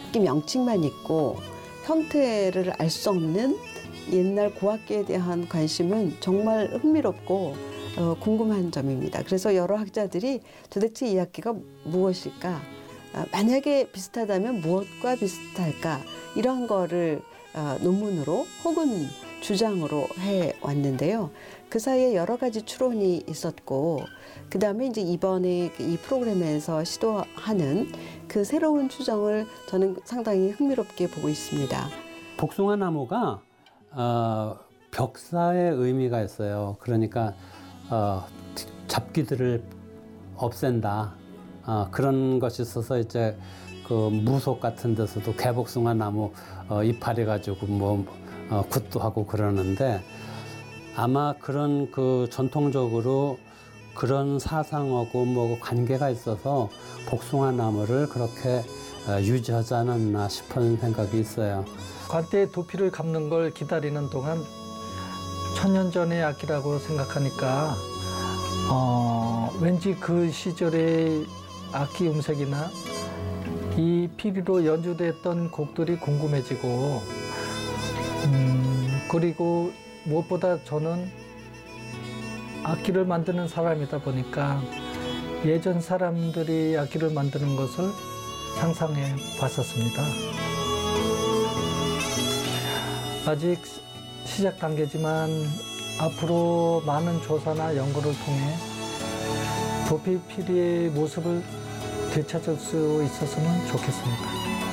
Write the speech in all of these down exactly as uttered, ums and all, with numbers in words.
악기 명칭만 있고 형태를 알 수 없는 옛날 고악기에 대한 관심은 정말 흥미롭고 어, 궁금한 점입니다. 그래서 여러 학자들이 도대체 이 악기가 무엇일까? 아, 만약에 비슷하다면 무엇과 비슷할까? 이런 거를 어, 논문으로 혹은 주장으로 해왔는데요. 그 사이에 여러 가지 추론이 있었고 그 다음에 이제 이번에 이 프로그램에서 시도하는 그 새로운 추정을 저는 상당히 흥미롭게 보고 있습니다. 복숭아 나무가 어, 벽사의 의미가 있어요. 그러니까 어, 잡귀들을 없앤다. 어, 그런 것이 있어서 이제 그 무속 같은 데서도 개복숭아 나무 어, 이파리 가지고 뭐 어, 굿도 하고 그러는데 아마 그런 그 전통적으로 그런 사상하고 뭐 관계가 있어서 복숭아 나무를 그렇게 어, 유지하지 않았나 싶은 생각이 있어요. 관대의 도피를 갚는 걸 기다리는 동안 천년 전의 악기라고 생각하니까 어, 왠지 그 시절의 악기 음색이나 이 피리로 연주됐던 곡들이 궁금해지고 음, 그리고 무엇보다 저는 악기를 만드는 사람이다 보니까 예전 사람들이 악기를 만드는 것을 상상해 봤었습니다. 아직 시작 단계지만 앞으로 많은 조사나 연구를 통해 도피 피리의 모습을 되찾을 수 있었으면 좋겠습니다.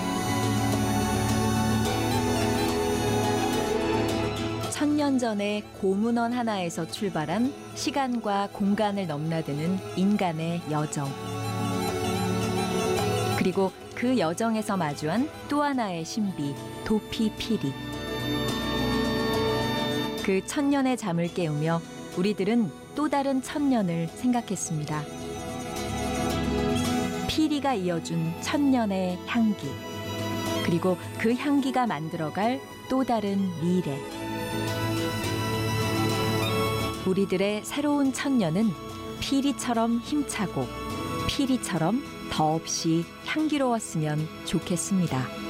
천년 전에 고문원 하나에서 출발한 시간과 공간을 넘나드는 인간의 여정. 그리고 그 여정에서 마주한 또 하나의 신비, 도피 피리. 그 천년의 잠을 깨우며 우리들은 또 다른 천년을 생각했습니다. 피리가 이어준 천년의 향기, 그리고 그 향기가 만들어갈 또 다른 미래. 우리들의 새로운 천년은 피리처럼 힘차고 피리처럼 더없이 향기로웠으면 좋겠습니다.